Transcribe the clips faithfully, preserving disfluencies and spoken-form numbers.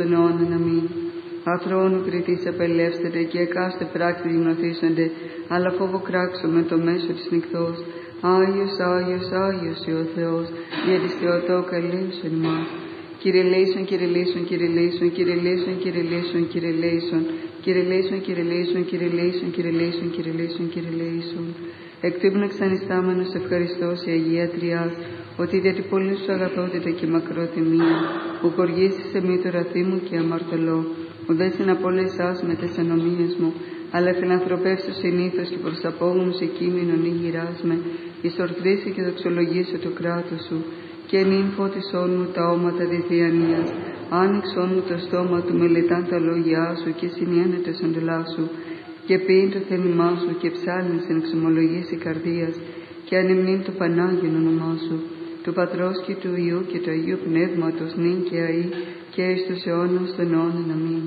των αιώνων. Αμήν. Αθρόνου κριτής απελεύσετε και εκάστε πράξη γυμνοθήσονται, αλλά φόβο κράξουμε το μέσο της νυχτός. Άγιος, Άγιος, Άγιος ο Θεός, δια της Θεοτόκα ελέησον ημάς. Κύριε λέησον, Κύριε λέησον, Κύριε λέησον, Κύριε λέησον, Κύριε λέησον, Κύριε λέησον, Κύριε λέησον, Κύριε λέησον, Κύριε λέησον, Κύριε λέησον, Κύριε λέησον, Κύριε λέησον. Εκτύπουν εξανιστάμενος ευχαριστώς η Αγία Τριάς, ότι διότι πολύ σου αγαθότητα και μακρόθυμία, που κοργήσεις σε μη το ραθή μου και αμαρτωλό, ουδέ συν από όλες εσάς με τις ανομίες μου, αλλά φιλανθρωπεύσου συνήθως και προς απόγονους σε κείμενον ή γυράσμε, εις ορθρήσει και δοξολογήσω το κράτος σου, και νυν φώτισόν μου τα όματα της διανοίας, άνοιξόν μου το στόμα του μελετάν τα λόγια σου και συνιένετος εντολά σου, και ποιήν το θέλημά σου και ψάλμης εν εξομολογής η καρδίας, και ανυμνήν το Πανάγιον όνομά σου, του Πατρός και του Υιού και του Αγίου Πνεύματος, νυν και αεί, και εις τους αιώνας των αιώνων. Αμήν.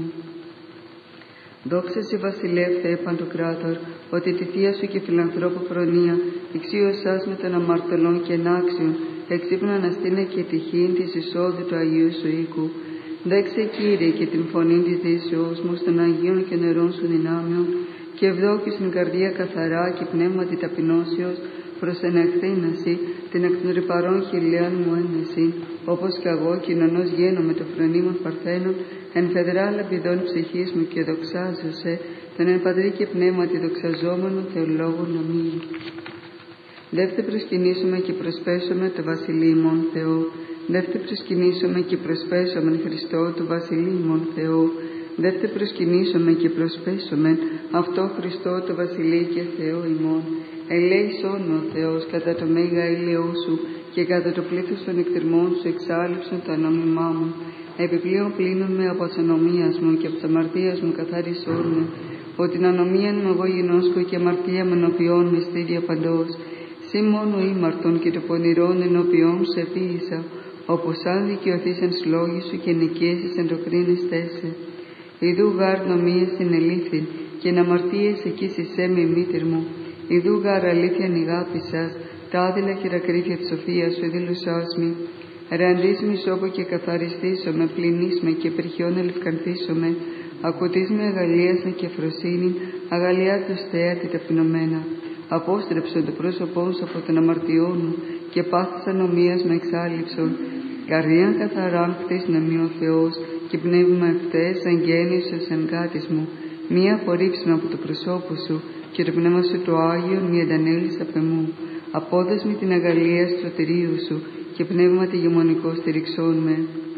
Δόξα σε βασιλεύ Θεέ Παντοκράτορ, ότι τη θεία σου και φιλανθρώπου φρονία, εξίωσάς με των αμαρτωλών και ενάξιων, εξύπνων αναστήνε και τυχήν της εισόδου του Αγίου σου οίκου. Δέξε Κύριε και την φωνή της δείσεώς μου στον Αγίων και νερών σου δυνάμεων, και ευδόκη στην καρδία καθαρά και πνεύματι ταπεινώσεως, προς ενεχθήναση την εκ των ρυπαρών χιλιών μου ένεση, όπως κι εγώ κοινωνός γένω με το φρονίμον παρθένων, εν φεδρά λαμπιδών ψυχής μου και δοξάζωσε, τον εν πατρί και πνεύματι δοξαζόμενο Θεολόγων. Αμήν. Δεύτε προσκυνήσουμε και προσπέσουμε το βασιλείμον Θεό. Δεύτε προσκυνήσουμε και προσπέσουμε Χριστό του βασιλείμον Θεό. Δεύτε προσκυνήσουμε και προσπέσουμε αυτό Χριστό το βασιλεί και Θεό ημών. Ελέησον ο Θεός κατά το μέγα ηλιό σου και κατά το πλήθος των εκτιρμών σου εξάλληψον τα νόμιμά μου. Επιπλέον πλύνουν με από της ανομίας μου και από της αμαρτίας μου καθάρισόν με, ότι την ανομίαν μου εγώ γινώσκω και αμαρτία με ενωπιών με στήρια παντός. Συ μόνο ήμαρτον και το πονηρόν ενωπιών σε επίησα, όπως αν δικαιωθείς εν σλόγη σου και νικήσεις εν το κρίνες τέσσε. Ιδού γάρ νομίες συνελήφθην και εν αμαρτίες εκείς εισέ με μήτυρ μου. Ιδού γάρ αλήθεια νηγάπησας, τα άδειλα χειρακρίτια της σοφίας σου εδήλωσάς μη. Ραντής μη σώπο και καθαριστήσω με, πλυνείς με και περχιόν ελευκανθήσω με, ακουτείς με αγαλίας με και φροσύνη, αγαλιά του στέατη ταπεινωμένα. Απόστρεψον το πρόσωπό σου από τον αμαρτιών μου και πάθης ανομίας με εξάλληψον. Καρδίαν καθαράν χτίσνα μη ο Θεός και πνεύμα ευτές σαν γέννησος εν κάτης μου. Μία απορρίψιμα από το προσώπου σου και το πνεύμα σου το Άγιον μη αντανέλεις απ' εμού. Απόδες με την αγαλία στρωτηρίου σου και πνεύμα τη γεμονικό στηριξών με.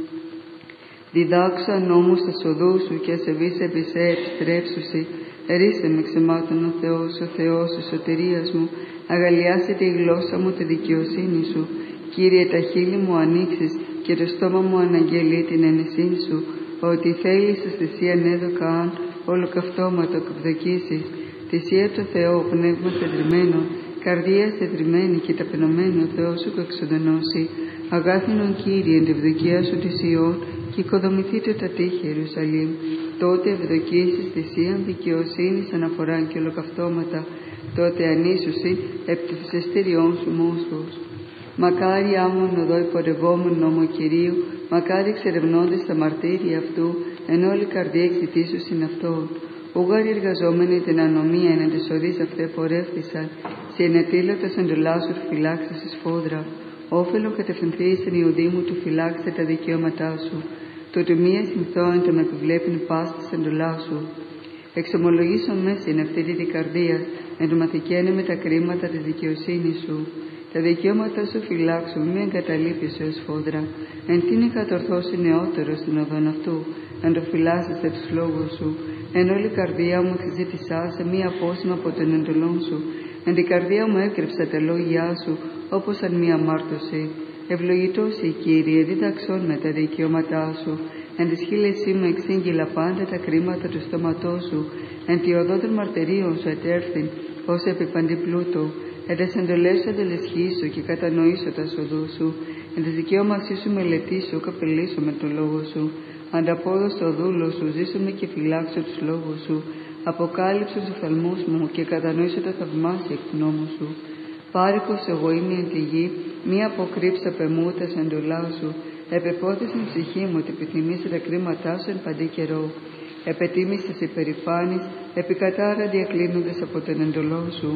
Διδάξα νόμους στα σοδού σου και ασεβείς επισέ επιστρέψουσι. Ρίσε με ξεμάτων ο Θεός, ο Θεός της σωτηρίας μου. Αγαλιάσε τη γλώσσα μου τη δικαιοσύνη σου. Κύριε, τα χείλη μου ανοίξεις και το στόμα μου αναγγελεί την ενεσύνη σου. Ότι θέλεις αισθησία έδωκα αν ολοκαυτώματο καπδοκίσεις. Θυσία το Θεό, πνεύμα στεντρημένο, καρδία στεντρημένη και ταπεινωμένο Θεό σου εξοδονώσει. Αγάθινον Κύριε, εν τη ευδοκία σου της Ιών, και οικοδομηθείτε τα τείχη Ιερουσαλήμ. Τότε ευδοκίσεις θυσίαν δικαιοσύνης αναφοράν και ολοκαυτώματα. Τότε ανήσουσι επί τη θυσεστήριών σου μόσχος. Μακάρι άμμον οδό υπορευόμουν νόμο Κυρίου, μακάρι εξερευνώντες τα μαρτύρια αυτού, εν όλη καρδία εξητήσουσιν αυτόν. Ούγαροι εργαζόμενοι την ανομία εν της οδής αυτέ πορεύθησαν, σε ενετήλωτος εντολά σου φυλάξεις εις φόδρα. Όφελο κατευθυνθείς εν Ιουδή μου του φυλάξε τα δικαιώματά σου. Το του μία συμφθόεν το με επιβλέπειν πάστης εντολά σου. Εξομολογήσον μέση εν αυτή τη καρδία, εν το μαθηκένε με τα κρίματα της δικαιοσύνης σου. Τα δικαιώματα σου φυλάξου, μη εγκαταλείπεις ως φόδρα. Εν τίνη κατορθώσει νεότερος στην οδόν αυτού, εν το φυλάσσεσαι τους λόγους σου. Εν όλη καρδιά μου εξζήτησά σε μία απόσημα από τον εντολών σου. Εν την καρδιά μου έκρυψα τα λόγια σου, όπως αν μία αμάρτωση. Ευλογητός η Κύριε, δίδαξόν με τα δικαιώματά σου. Εν της χείλεσή μου εξήγηλα πάντα τα κρίματα του στόματός σου. Εν τη οδό των μαρτερίων σου ετέρθην, ως επί παντή πλούτο. Εν τες εντολές σου αντελεσχήσω και κατανοήσω τα σοδού σου. Εν τες δικαιώματσή σου μελετήσω, καπελίσω με το λόγο σου. Ανταπόδω το δούλο σου, ζήσω με και φυλάξω τους λόγους σου. Αποκάλυψε τους οφθαλμούς μου και κατανοήσω τα θαυμάσια εκ του νόμου σου. Πάρικος εγώ είμαι εν τη γη, μη αποκρύψα πεμού τα εντολά σου. επεπόθησεν ψυχή μου ότι επιθυμήσει τα κρίματά σου εν παντή καιρό. Επετίμησες υπερηφάνης, επικατάρα διακλίνοντες από τον εντολό σου.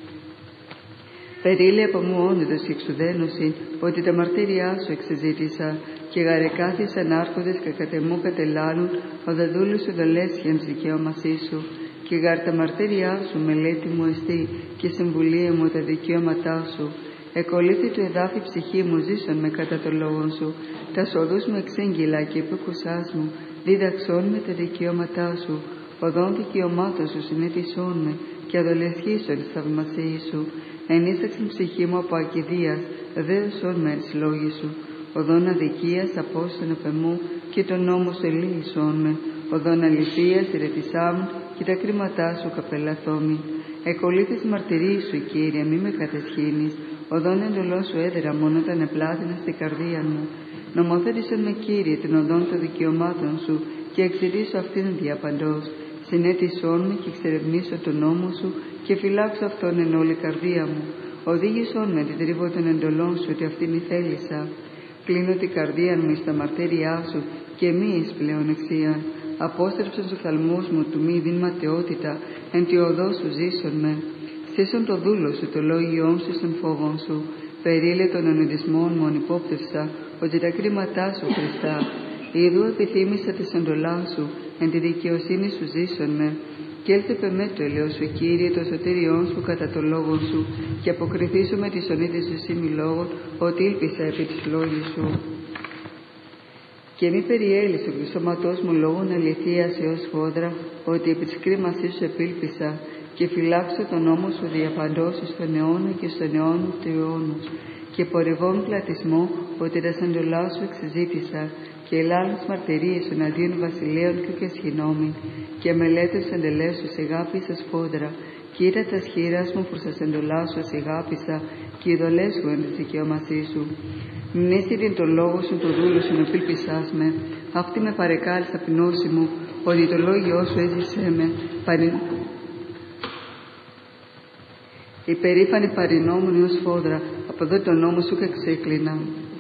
Περίλε από μου όνειδος και εξουδένωση, ότι τα μαρτύριά σου εξεζήτησα, και γαρεκάθησαν άρχοντες και κατεμού κατελάλουν, ο δεδούλους σου δολέσχεν δικαίωμασή σου. Και γαρ τα μαρτύριά σου μελέτη μου εστί, και συμβουλία μου τα δικαιώματά σου. Εκολύθη του εδάφη ψυχή μου, ζήσον με κατά το λόγο σου. Τα σοδούς μου εξήγηλα και υποκουσάς μου, δίδαξόν με τα δικαιώματά σου. Οδόν δικαιωμάτων σου συνέτησόν με, και αδολεσχήσον εις θαυμασίοι σου. Ενίσαξεν ψυχή μου από ακηδίας, δέωσόν με εις λόγοι σου. Οδόν αδικίας απόστον απ' εμού, και τον νόμο σου ελύησόν με. Οδόν αληθείας ηρετισάμουν, και τα κρίματά σου καπελαθόμη. Εκολύθης μαρτυρί σου, Κύριε, μη με κατεσχύνεις. Οδόν εντολό σου έδερα μόνο τα νεπλάτινα στην καρδία μου. Νομοθέτησον με, Κύριε, την οδόν των δικαιωμάτων σου, και εξηρήσω αυτήν διαπαντός. Συνέτησόν με και εξερευνήσω τον νόμο σου, και φυλάξω αυτόν εν όλη καρδία μου. Οδήγησόν με την τρίβο των εντολών σου, ότι αυτήν η θέλησα. Κλείνω την καρδία μου εις τα μαρτύριά σου, και μη εις πλεονεξίαν. Απόστρεψον στους θαλμούς μου του μη δίν ματαιότητα, εν τη οδό σου ζήσον με. Σύσον το δούλο σου, το λόγιόν σου στον φόβον σου. Περίλε των ονειδισμών μου ανυπόπτευσα, ότι τα κρίματά σου Χριστά. Ιδού επιθύμησα της εντολάς σου, εν τη δικαιοσύνη σου ζήσον με. Και έλθε πεμέ το ελαιό σου, Κύριε, το σωτήριόν σου κατά το λόγο σου, και αποκριθήσω με τη σωνή της ζωσίμη λόγων, ότι ήλπισα επί της λόγης σου. Και μη περιέλυσε του σώματός μου λόγων αληθείας έως φόδρα, ότι επί της κρίμασής σου επήλπισα, και φυλάξω τον νόμο σου διαπαντός στον αιώνα και στον αιώνα του αιώνους. Και πορευών πλατισμό, ότι τα σαντολά σου εξεζήτησα, και ελάλους μαρτυρίες εναντίον βασιλέων και κεσχυνόμην, και μελέτες εντελές σου αγάπησα σφόδρα, και είδα τα σχήρας μου προς τα σαντολά σου αγάπησα, και ειδωλές σου εν της δικαιωμασής σου. Μνήστη τον λόγο σου, το δούλο σου, επίλπισάς με. Αυτή με παρεκάλει ταπεινώση μου, ότι το λόγιό σου έζησέ με. Παρι... Υπερήφανη παρινόμουν ως φόδρα, από εδώ τον νόμο σου και ξέκλεινα.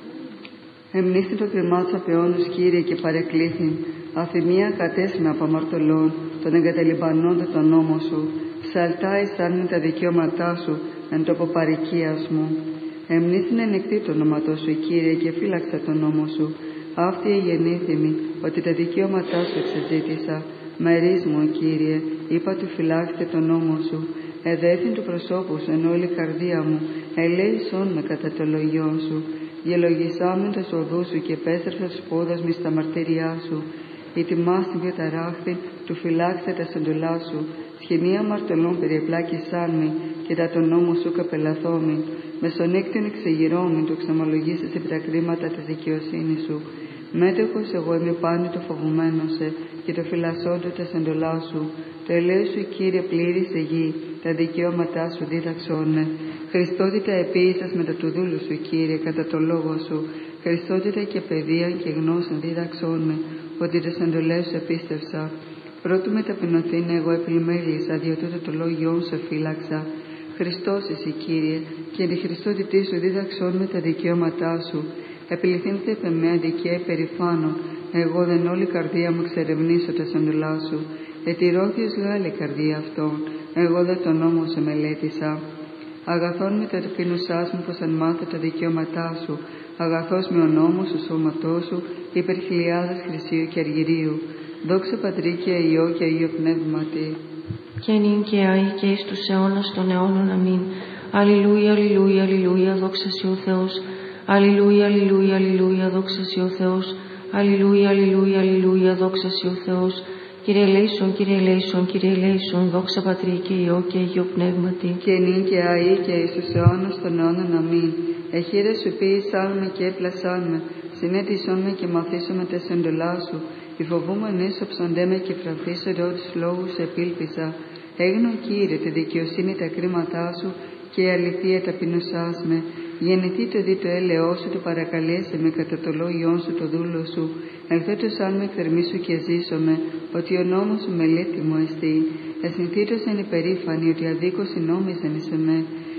Εμνήστη το κρυμάτο απαιώνους, Κύριε, και παρεκλήθην. Αφημία κατέσυνα από αμαρτωλών, των εγκαταλειπανώντα τον νόμο σου. Ψαλτά αισθάνουν τα δικαιώματά σου, εν τόπο παροικίας μου. Εμνήσθην ενεκτή το όνοματό σου, Κύριε, και φύλαξα τον νόμο σου. Αυτή εγεννήθημη, ότι τα δικαιώματά σου εξεζήτησα. Μερίς μου, Κύριε, είπα του φυλάξτε τον νόμο σου. Εδέθην του προσώπου σου εν όλη καρδία μου, ελέησόν με κατά το λογιό σου. Διαλογισάμεν τα οδού σου, και επέστρεψα τους πόδας μη στα μαρτύριά σου. Ετοιμάστην πιο ταράχθη, του φυλάξτε τα σεντολά σου. Σχοινία μαρτωλών περιεπλάκησάν με, και τα τον νόμο σου καπελαθόμη. Μεσονύκτην εξεγυρώμην, του ξαμολογήσεις επί τα κρίματα της δικαιοσύνης σου. Μέτεχος εγώ είμαι πάνω το φοβουμένο σε, και το φυλασσόντο τα σεντολά σου. Το ελέο σου, Κύριε, πλήρησε γη, τα δικαιώματά σου δίδαξόνε. Χριστότητα επίησας μετά του δούλου σου, Κύριε, κατά το λόγο σου. Χριστότητα και παιδεία και γνώσεων δίδαξόν με, ότι τις εντολές σου επίστευσα. Πρώτου με ταπεινωθήν εγώ επιλημέλησα, διότι το λόγιό σου φύλαξα. Χριστός εσύ, Κύριε, και τη Χριστότητή σου δίδαξόν με τα δικαιώματά σου. Επιληθήνθε επ' εμέ αδικία υπερηφάνω, εγώ δεν όλη καρδία μου ξερευνήσω τα σαντολά σου. Ετηρώθιος Γάλλη καρδία αυτών, εγώ δεν τον νόμο σου μελέτησα. Αγαθόν με τα ταπεινωσάς μου, πως αν μάθω τα δικαιώματά σου. Αγαθός με ο νόμος του σώματός σου, υπερ χιλιάδας χρυσίου και αργυρίου. Δόξα Πατρί και Υιό και Υιό Πνεύματι. Και νυν και αεί και εις τους αιώνας των αιώνων. Αμήν. Αλληλούια, αλληλούια, αλληλούια, δόξα σοι ο Θεός. Αλληλούια, αλληλούια, αλληλούια, δόξα σοι ο Θεός. Αλληλούια, αλληλούια, αλληλούια, δόξα σοι ο Θεός. Κύριε ελέησον, Κύριε ελέησον, Κύριε ελέησον, δόξα Πατρί και Υιό και Υιό Πνεύματι. Και νυν και αεί και εις τους αιώνας των αιώνων. Αμήν. Εχείρε σου ποιήσάν με και έπλασάν με, συνέτησόν με και μαθήσον με τα σεντολά σου. Οι φοβούμενοι σοψοντέ με και φραθίσονται ό τους λόγους επίλπισα. Έγνω, Κύριε, τη δικαιοσύνη τα κρίματά σου, και η αληθεία ταπεινωσάς με. Γεννηθεί το δι το έλεό σου, το παρακαλέσε με κατά το λόγιόν σου, το δούλο σου. Ελθέτως αν με εκθερμίσου και ζήσομαι, ότι ο νόμος σου μελέτη μου εστί. Εσυνθήτως εν υπερήφανη, ότι αδίκως συνόμισαν εις εμέ.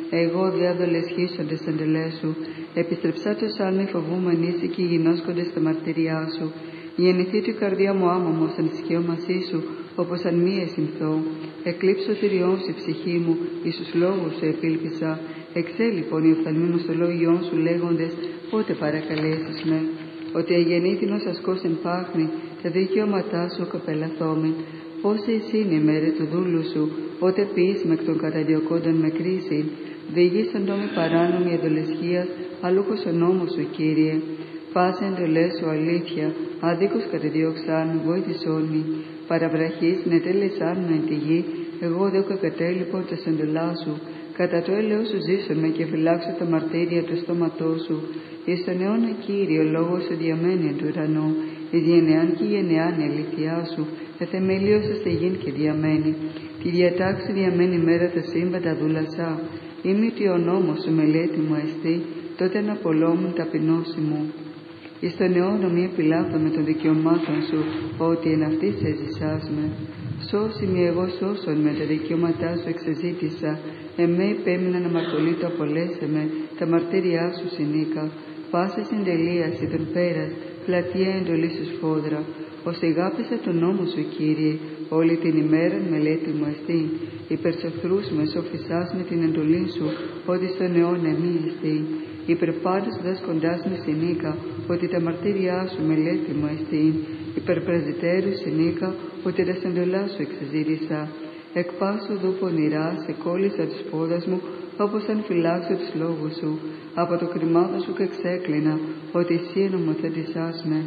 εγώ διάδολες χύσοντες εντελές σου. Επιστρεψάτω σάλμη φοβούμενοι ήσυχοι γινώσκοντες στα μαρτυριά σου. Γεννηθεί του η καρδιά μου άμαμος αν ισχύω μαζί σου, όπως αν μη εσυμθώ. Εκλείψω τυριών σου η ψυχή μου, εις τους λόγους σου επήλπισα. Εξέ λοιπόν οι οφθαλμοί στο λόγιόν σου λέγοντες, πότε παρακαλέσεις με. Ότι αγεννήθηνος ασκός εν πάχνη, τα δικαιώματά σου κοπελαθόμην. Πόσε εσύ είναι η μέρη του δούλου σου, πότε ποιείς με εκ των καταδιωκόντων με κρίση. Διηγήσαν το μη παράνομη εδολεσχίας, αλούχος ο νόμος σου, Κύριε. Πάσε εντολές σου αλήθεια, άδικος κατεδίωξάν με, βοήθησόν μη. Παραβραχής νετέλεσάν με εν τη γη, εγώ δε κακατέλειπω τας εντολάς σου. Κατά το έλεος σου ζήσω με και φυλάξω τα μαρτύρια του στόματός σου. Εις τον αιώνα, Κύριε, ο λόγος σου διαμένει εν του ουρανού. Εις γενεάν και γενεάν η αλήθειά σου, εθεμελίωσε στη γην και διαμένει. Τη διατάξη διαμένει μέρα τα σύμπαντα δούλασά. Είμαι ότι ο νόμος σου μελέτη μου εστί, τότε αναπολόμουν ταπεινώση μου. Εις τον αιώνα μη επιλάθω των δικαιωμάτων σου, ότι εν αυτής έζησάς με. Σώσει μη εγώ σώσον με τα δικαιώματά σου εξεζήτησα, εμέ υπέμειναν αμαρτωλή το απολέσε με, τα μαρτύριά σου συνήκα. Πάσε συντελείαση τον πέρας, πλατεία εντολή σου σφόδρα. Ως εγάπησα τον νόμο σου, Κύριε, όλη την ημέρα μελέτη μου εστί. Υπερσοχθρούς με σοφισάς με την εντολή σου, ότι στον αιώνα μη εστί. Υπερπάντως δας κοντάς με συνήκα, ότι τα μαρτύριά σου μελέτη μου εστί. Υπερπραζιτέρου συνήκα, ότι τα εντολά σου εξεζήτησα. Εκ πάσου δου πονηρά, σε κόλλησα τους πόδας μου, όπως αν φυλάξω τους λόγους σου. Από το κρυμάδο σου εξέκλεινα, ότι εσύ νομοθέτησάς με.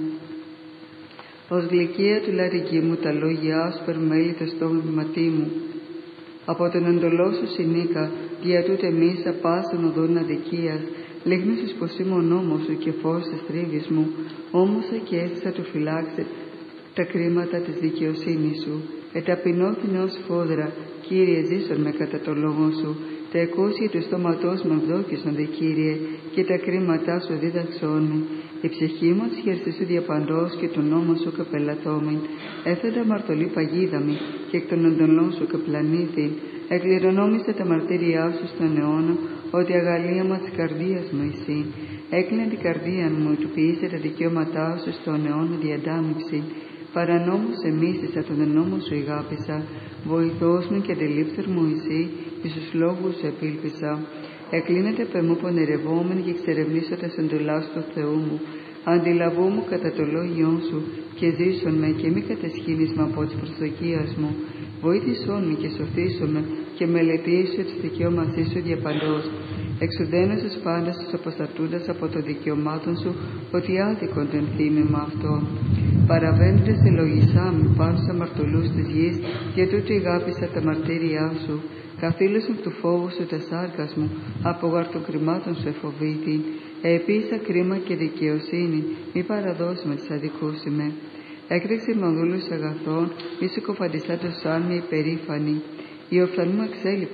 Ως γλυκία του λαρυγγί μου τα λόγια σου περμέλει το στόματί μου. Από τον εντολό σου συνήκα, δια τούτε μίσα πάσον οδόν αδικίας. Λίγνωσες πως είμαι ο νόμος σου και φως της τρίβης μου. Όμωσα και έστησα του φυλάξε τα κρίματα της δικαιοσύνης σου. Εταπεινώθηνε ως φόδρα, Κύριε, ζήσον με κατά το λόγο σου. Τα εκούσια του στόματός με ευδόκησον δε, Κύριε, και τα κρίματά σου δίδαξόν μου. Η ψυχή μου της χέρσης σου διαπαντός και τον νόμο σου καπελαθόμην. Έθετα μαρτωλή παγίδαμη και εκ των εντολών σου καπλανήθη. Εκληρονόμησε τα μαρτύριά σου στον αιώνα, ότι αγαλίαμα της καρδίας μου εσύ. Έκλεινε την καρδία μου, του ποιήσε τα δικαιώματά σου στον αιώνα διαντάμιψη. Παρανόμως εμίσησα τον νόμο σου ηγάπησα. Βοηθός μου και αντιλήψερ μου εσύ, εις τους λόγους σου επήλπισα. Εκλίνεται πεμού πονηρευόμενη και εξερευνήσω τα εντολάς του Θεού μου. Αντιλαβού μου κατά το λόγιόν σου και ζήσον με και μη κατεσχύνεις με από τις προσδοκίας μου. Βοήθησόν με και σωθήσον με και μελετήσου τις δικαιώματές σου διαπαντός. Εξουδένωσες πάντα στους αποστατούντας από το δικαιωμάτων σου, ότι άδικον τον θύμημα αυτόν. Παραβαίνοντας τη λογισά μου πάνω στους αμαρτωλούς της γης, για τούτο ηγάπησα τα μαρτύριά σου. Καθήλωσαν του φόβου σου τα σάρκας μου, από γαρτοκριμάτων σου εφοβήθη. Επίσα κρίμα και δικαιοσύνη, μη παραδώσει με τις αδικούς με. Έκρηξε με οδούλους αγαθών, μη σου κοφαντιστά το σάλμι υπερήφανη. Οι οφθαλμού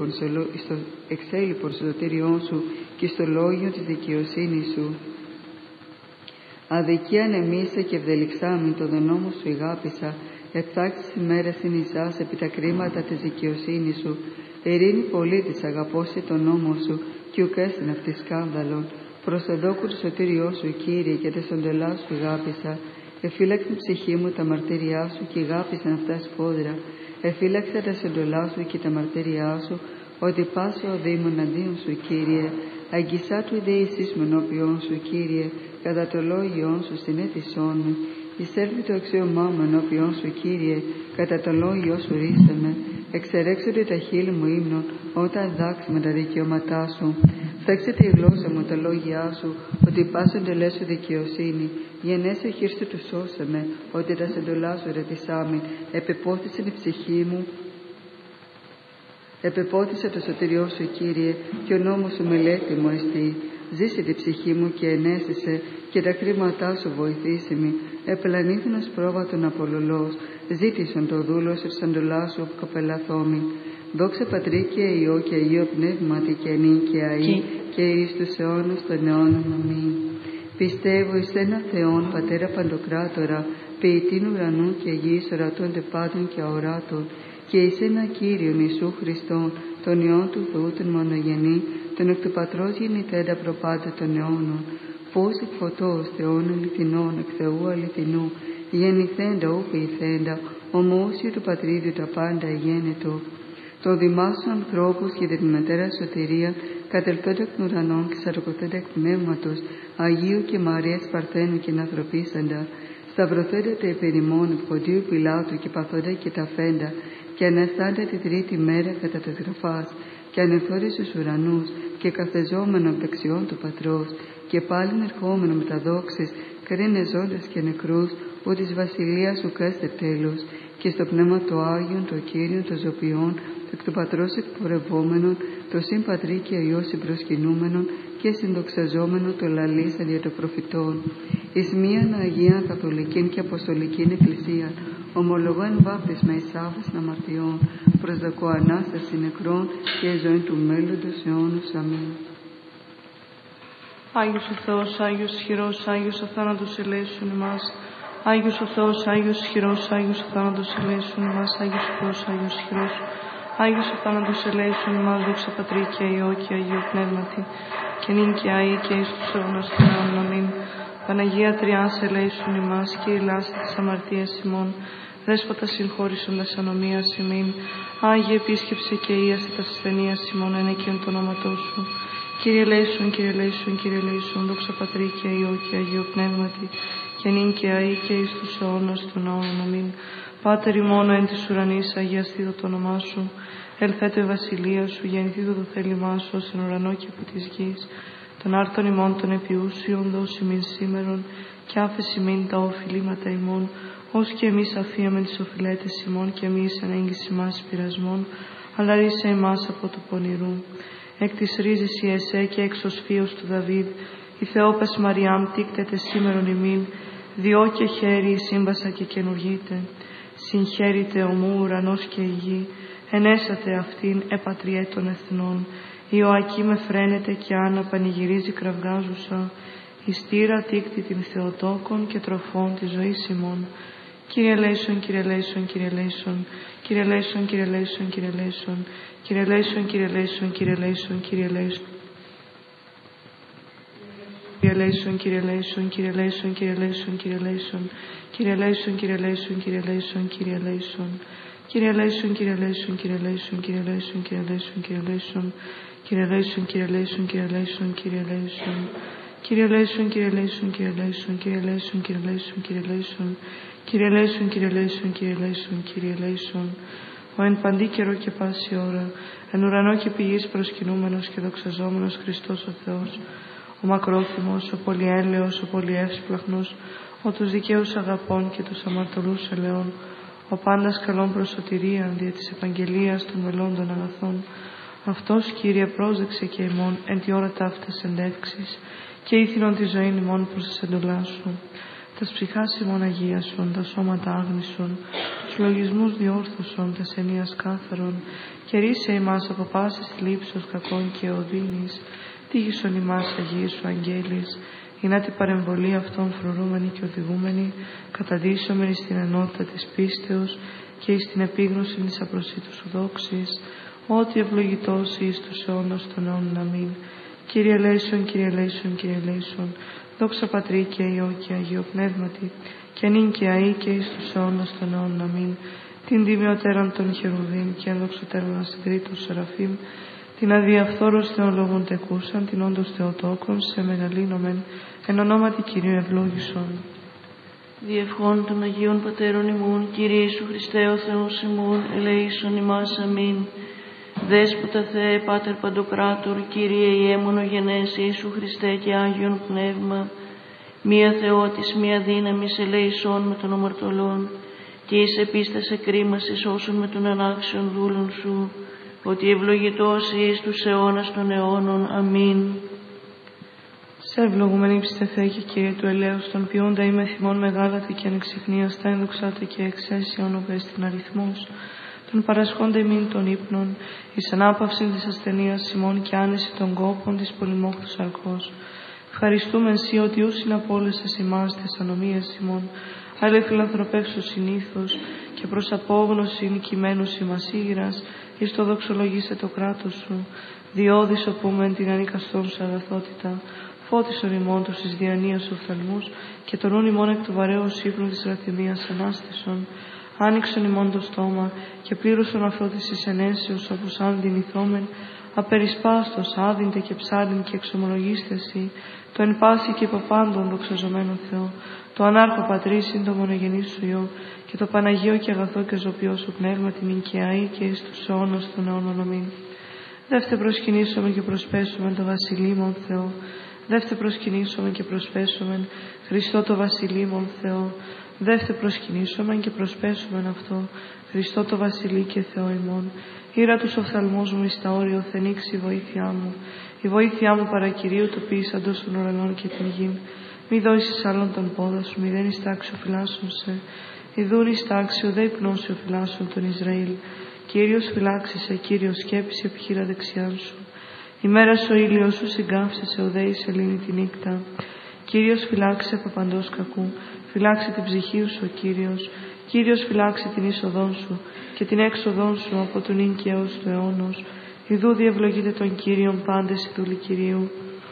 εξέλιπον στο σωτήριόν σου και στο λόγιο της δικαιοσύνης σου. Αδικία ανεμίσα και ευδελιξάμιν το νόμο σου ηγάπησα. Επτάξεις ημέρας είναι εισάς επί τα κρίματα της δικαιοσύνης σου. Ειρήνη πολίτης αγαπώσει τον νόμο σου και ουκέσιν αυτή σκάνδαλον. Προς εδώκου του σωτήριό σου, Κύριε, και τα σοντελά σου ηγάπησα. Εφύλαξε ψυχή μου τα μαρτύριά σου και ηγάπησαν αυτά σφόδρα. Εφύλαξε τα σοντελά σου και τα μαρτύριά σου, ότι πάσω ο δήμον αντίον σου, Κύριε. Αγγισά του ιδέησής μου ενώπιόν σου, Κύριε, κατά το λόγιόν σου συνέτησόν μου. Εισέλθει το αξίωμά μου ενώπιόν σου, Κύριε, κατά το λόγιό σου ρίσε με. Εξερέξονται τα χείλη μου ύμνων, όταν δάξει με τα δικαιώματά σου. Φέξετε η γλώσσα μου τα λόγια σου, ότι πάσονται λες σου δικαιοσύνη. Γενέσαι χείρστο του σώσε με, ότι τα σεντολά σου ρετισάμι. Επεπόθησε η ψυχή μου. Επεπόθησε το σωτηριό σου, Κύριε, και ο νόμος σου μελέτη μου εστί. Ζήσε την ψυχή μου και ενέστησε, και τα χρήματά σου βοηθήσιμη. Επλανήθηνος πρόβατον απολολός, ζήτησον το δούλο σου σαντολά σου κοπελαθόμη. Δόξα Πατρί και Υιό και Υιό Πνεύματι και νυ και αεί και εις τους αιώνας των αιώνων. Αμήν. Πιστεύω εις ένα Θεόν Πατέρα Παντοκράτορα, ποιητήν ουρανού και γης, ορατών τε πάντων και αοράτων, και εις ένα Κύριον Ιησού Χριστόν, τον Υιόν του Θεού τον μονογενή, τον εκ του Πατρός γεννηθέντα προπάτα των αιώνων, φως εκ φωτός Θεών αληθινών, εκ Θεού αληθινού, γεννηθέντα ου ποιηθέντα, ομόσιο του Πατρίδιου τα πάντα γένετο. Το δημάσου ανθρώπους και την μετέρα σωτηρία, κατελθόντα εκ των ουρανών και σαρκωθέντα εκ πνεύματος, Αγίου και Μαρίας Παρθένου και ανθρωπίσαντα, σταυρωθέντα τα υπερημών Ποντίου Πιλάτου και παθόντα και τα φέντα, και αναστάντα τη τρίτη μέρα κατά τας γραφάς, και ανεφθόρες στους ουρανούς, και καθεζόμενο απ' δεξιών του Πατρός, και πάλιν ερχόμενο με τα δόξης, κρίνε ζώντας και νεκρούς, που της βασιλείας σου καίστε τέλος, και στο πνεύμα το Άγιον, το Κύριον, το Ζωπιών, το εκ του Πατρός εκπορευόμενον, το συν Πατρί και Υιό συμπροσκυνούμενον, και συνδοξαζόμενον το λαλήσαν δια των προφητών. Εις μίαν Αγίαν Καθολικήν και Αποστολικήν Εκκλησίαν, ομολογώ εν βάπτισμα εις άφεσιν αμαρτιών, προσδοκώ Ανάσταση νεκρών και ζωή του μέλλοντος αιώνος. Αμήν. Άγιος ο Θεός, Άγιος ισχυρός, Άγιος αθάνατος ελέησον ημάς. Άγιος ο Θεός, Άγιος ισχυρός, Άγιος αθάνατος ελέησον ημάς. Άγιος ο Θεός, Άγιος ισχυρός, Άγιος αθάνατος ελέησον ημάς. Δόξα Πατρί και Υιό και Αγίου Πνεύματι, και νυν και αεί και εις τους αιώνας των αιώνων. Αμήν. Παναγία Τριάς ελέησον ημάς, Κύριε λάστη της αμαρτίας ημών, Δέσποτα συγχώρησον τας ανομίας ημίν, Άγιε επίσκεψε και ίασε τας ασθενείας ημών, ενεκίον το όνοματό σου. Κύριε ελέησον, Κύριε ελέησον, Κύριε ελέησον, δόξα Πατρί και Υιό και Αγίου Πνεύματι, και νυν και αεί και εις τους αιώνας των αιώνων. Αμήν. Πάτερ ημών εν της ουρανής, αγιαστήτω το όνομά σου, ελθέτω η βασιλεία σου, γεννηθήτω το θέλημά σου, ως εν ουρανό και από της γης. Των άρτων ημών των επιούσιων δώσει μην σήμερον, και άφεση μην τα οφειλήματα ημών, ως και εμείς αφίαμεν τις οφειλέτες ημών, και εμείς ανέγγιση μας πειρασμών, αλλά ρίσε ημάς από του πονηρού. Εκ της ρίζης η εσέ και εξ ως φίος του Δαβίδ, η Θεόπες Μαριάμ τίκτεται σήμερον ημίν, διό και χέρι η σύμπασα και καινουργείται. Συγχαίρεται ομού ουρανός και η γη, ενέσατε αυτήν επατριέ των εθνών. Η Ιωακή με φρένεται και Άννα πανηγυρίζει κραυγάζουσα, η στήρα τίκτη την Θεοτόκον και τροφών τη ζωή ημών. Κύριε ελέησον, Κύριε ελέησον, Κύριε ελέησον, Κύριε ελέησον, Κύριε ελέησον, Κύριε ελέησον, Κύριε ελέησον, Κύριε ελέησον, Κύριε ελέησον, Κύριε ελέησον. Κύριε ελέησον, Κύριε ελέησον, Κύριε ελέησον, Κύριε ελέησον, Κύριε ελέησον, Κύριε ελέησον, Κύριε ελέησον, Κύριε ελέησον, Κύριε ελέησον. Κύριε ελέησον, Κύριε ελέησον, Κύριε ελέησον, Κύριε ελέησον, Κύριε ελέησον, Κύριε ελέησον, Κύριε ελέησον, Κύριε ελέησον, Κύριε ελέησον, Κύριε ελέησον. Κύριε ελέησον, Κύριε ελέησον, Κύριε ελέησον, Κύριε ελέησον, Κύριε ελέησον, Κύριε ελέησον. Κύριε ελέησον, Κύριε ελέησον, Κύριε ελέησον, Κύριε ελέησον. Ο εν παντή καιρό και πάση ώρα, εν ουρανό και πηγής προσκυνούμενος και δοξαζόμενος Χριστός ο Θεός, ο μακρόθυμος, ο πολυέλεος, ο πολυεύσπλαχνος, ο τους δικαίους αγαπών και τους αμαρτωλούς ελαιών, ο πάντας καλών προς σωτηρία δια της επαγγελίας των μελών των αγαθών. Αυτός, Κύριε, πρόσδεξε και ημών εν τη ώρα ταύτας εντεύξεις και ήθινον τη ζωή ημών προς τις εντολάς σου. Τας ψυχάς ημών αγίασον, τα σώματα άγνησον, τους λογισμούς διόρθωσον, τας ενίας κάθαρον, και ρίσε ημάς από πάσης θλίψος κακών και οδύνης, τύχησον ημάς Αγίες σου αγγέλης, ή να την παρεμβολή αυτών φρουρούμενοι και οδηγούμενοι, καταδύσσομενοι στην ενότητα της πίστεως και εις την επίγνωση της απροσίτου σου δόξης, ότι ευλογητός εις τους αιώνας των αιώνων. Αμήν. Κύριε ελέησον, Κύριε ελέησον, Κύριε ελέησον, δόξα Πατρί και Υιό και Αγίου Πνεύματι, και νυν και αεί και εις τους αιώνας των αιώνων. Αμήν. Την τιμιωτέραν των χερουβίμ και ενδοξωτέραν ασυγκρίτων σεραφείμ, την αδιαφθόρως θεολόγων τεκούσαν, την όντως Θεοτόκον, σε μεγαλύνομεν, εν ονόματι Κυρίου ευλόγησον. Διευχών των Αγίων Πατέρων ημών, Κύριε Ιησού Χριστέ ο Θεός ημών, ελεήσον ημάς. Αμήν. Δέσποτα Θεέ, Πάτερ Παντοκράτορ, Κύριε Ιε μονογενές Ιησού Χριστέ και Άγιον Πνεύμα, μία Θεότης, μία δύναμης ελεησόν με των αμαρτωλών, και εις επίστασε κρίμασης όσων με των ανάξιων δούλων σου, ότι ευλογητός εις τους αιώνας των αιώνων. Αμήν. Σε ευλογούμενη ψητε Θεέ και Κύριε του ελέους, των ποιούντα είμαι θυμών μεγάλατη και ανεξιχνίαστα, ενδοξάτε και εξαίσιον οβέστην αριθμός, των παρασχόνται ημίν των ύπνων, εις ανάπαυσιν της ασθενείας ημών και άνεση των κόπων της πολυμόχθου σαρκός. Ευχαριστούμε εσύ ότι ούσιν απόλυσες ημάς τις ανομίες ημών, αλλά φιλανθρωπεύσου συνήθως, και προς απόγνωση κειμένους ημάς ήγηρας, εις το δοξολογήσε το κράτος σου, διώδης οπούμεν την ανικαστόν σε αγαθότητα, φώτισον ημών τους εις διανοίας οφθαλμούς και τον ούν ημών εκ του βαρέως ύπνου της ραθυμίας ανάστησον. Άνοιξον ημών το στόμα και πλήρωσον αυτό της εις ενέσεως, όπως αν δυνηθόμεν, απερισπάστος, άδυντε και ψάριν και εξομολογήστε εσύ, το εν πάση και υποπάντων δοξαζομένο Θεό, το ανάρχο πατρίσιν το μονογενή σου Υιό, και το Παναγίο και αγαθό και ζωπιό σου πνεύμα την οικιαή και εις τους αιώνας των αιώνων αμήν. Δεύτε προσκυνήσομεν και προσπέσομεν το βασιλείμον Θεό, δεύτε προσκυνήσομεν και προσπέσομεν Χριστό το βασιλείμον Θεό, δεύτε προσκυνήσομεν και προσπέσομεν αυτό, Χριστό το βασιλεί και Θεό ημών. Ήρα τους οφθαλμούς μου εις τα όρια οθενήξει η βοήθειά μου, η βοήθειά μου παρακυρίου το ποιήσαντος των ουρανών και την γην. Μη δώσεις άλλον τον πόδα σου, μη δεν εις τάξη ο φυλάσσον σε, ιδούν εις τάξη ο δε υπνώσει ο φυλάσσον τον Ισραήλ. Κύριος φυλάξησε, Κύριος σκέπησε επιχείρα δεξιάν σου. Η μέρα σου ο ήλιος σου συγκάψεσαι, ο δε η σελήνη τη νύχτα. Κύριος φυλάξε από παντός κακού, φυλάξε την ψυχή σου ο Κύριος. Κύριος φυλάξε την είσοδόν σου και την έξοδόν σου από τον ίν και έως του αιώνος. Ιδού διευλογείτε τον Κύριον πάντες οι δούλοι Κυρίου.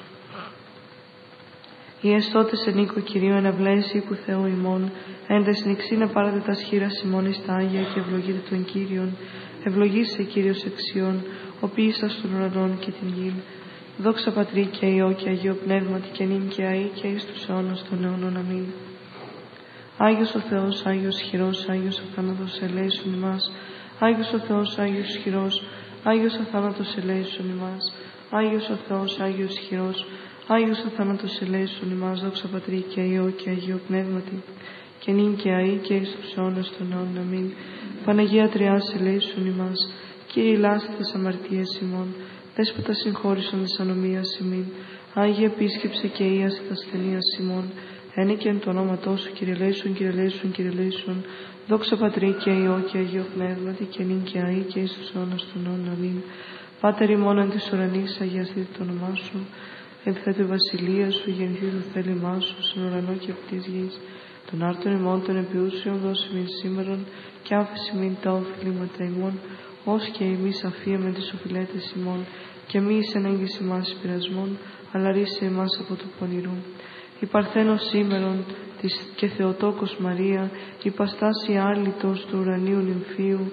Οι εστώτες εν οίκο Κυρίου εναυλές οίκου Θεού ημών, έντες νηξίνε πάρετε τα σχήρα ημών εις τα Άγια και ευλογείτε τον Κύριον. Ευλογήσε Κύριος εξιών, ο ποιήσας των ουρανών και την γην. Δόξα Πατρί και Υιό και Αγίο Πνεύματι και νυν και αεί και εις τους αιώνας των αιώνων αμήν. Άγιος ο Θεός, Άγιος χειρός, Άγιος αθάνατος ελέησον ημάς. Άγιος ο Θεός, Άγιος χειρός, Άγιος αθάνατος ελέησον ημάς. Άγιος ο Θεός, Άγιος χειρός, Άγιος αθάνατος ελέησον ημάς. Δόξα Πατρί και Υιό και Αγίο Πνεύματι και νυν και αεί και εις τους αιώνας των αιώνων αμήν. Παναγία Τριάς ελέησον ημάς. Κύριε λάστη τες αμαρτίες ημών, Δέσποτα συγχώρησον της ανομίας ημίν. Άγιε επίσκεψε και ίασε τα ασθενείας ημών. Ένε και εν το ονόματό σου, Κύριε λέησον, Κύριε λέησον, Κύριε λέησον. Δόξα Πατρί και Υιό και Αγίο Πνεύματι και νυν και αεί και εις τους αιώνας των αιώνων αμήν. Πάτερ ημών εν της ουρανής, αγιαστείτε το όνομά σου. Ελθέτω η βασιλεία σου, γεννηθεί το θέλημά σου, στον ουρανό και επί της γης. Των άρτων ημών των επιούσεων δώσε μην σήμερον και άφησε μην τα οφειλήματα ημών, ως και εμείς αφίεμεν τις οφειλέτες ημών, και μη εις ενέγγιση μας πειρασμών, αλλά ρίσε εμάς από του πονηρού. Η Παρθένος σήμερον της και Θεοτόκος Μαρία, η παστάση άλυτος του ουρανίου νυμφίου,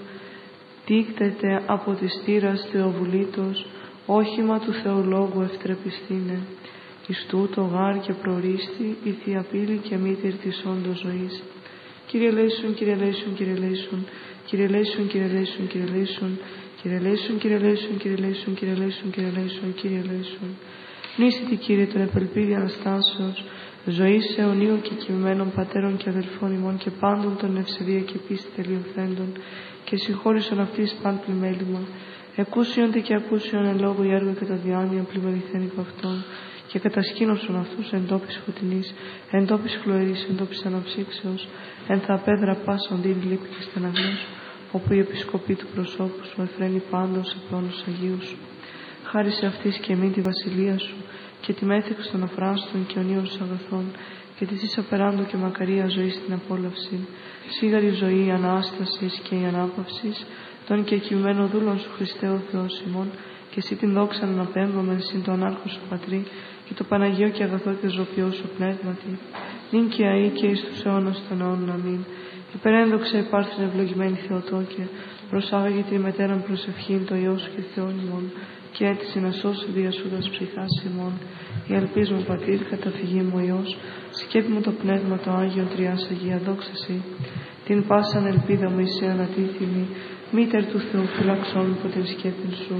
τίκτεται από της τήρας Θεοβουλήτος, όχημα του Θεολόγου ευτρεπιστήνε. Εις τούτο γάρ και προρίστη, η Θεία Πύλη και μήτηρ της όντως ζωής. Κύριε λέησον, Κύριε λέησον, Κύριε λέησον, Κύριε λέησον, Κύριε λέησον, Κύριε λέησον, Κύριε λέησον, Κύριε λέησον, Κύριε λέησον, Κύριε λέησον, Κύριε λέησον, Κύριε λέησον. Νήσιτη Κύριε τον επελπίδη Αναστάσεως, ζωής αιωνίου και κοιμημένων πατέρων και αδελφών ημών και πάντων των ευσεβία και πίστη τελειωθέντων, και συγχώρησον αυτής παν πλημέλημα. Εκούσιοντε και ακούσιον εν λόγω η έργο και τα διάνοια πλημεληθέν υπ' αυτών, και κατασκήνωσον αυτούς εν τόπης φωτεινής, εν τόπης χλωερής, εν τόπης αναψύξεως, εν θα απέδρα πάσον την λύπη και στεναγμός, όπου η επισκοπή του προσώπου σου εφραίνει πάντως από όνους Αγίου σου. Χάρισε αυτής και εμείς τη βασιλεία σου, και τη μέθηξη των αφράστων και ονείων αγαθών, και τη εις απεράντου και μακαρία ζωή στην απόλαυση, σίγαρη ζωή η Ανάστασης και η ανάπαυσης, των και κοιμμένων δούλων σου Χριστέ ο Θεός ημών, και εσύ την δόξα να αναπέμπομεν συν το ανάρχο σου Πατρί, και το Παναγίο και αγαθό και ζωπιό σου πνεύματι, νυν και αεί και εις τους αιώνας των αιώνων αμήν. Υπερένδοξα υπάρχειν ευλογημένη Θεοτόκε, προσάγαγε την μετέραν προσευχήν το Υιό σου και Θεόν ημών, και έτησε να σώσει διασούδας ψυχάς ημών. Η ελπίς μου Πατήρ, καταφυγή μου Υιός, σκέπη μου το Πνεύμα το Άγιον Τριάς Αγία δόξαση, την πάσαν ελπίδα μου είσαι ανατίθυμη, μήτερ του Θεού φυλάξον από την σκέπη σου.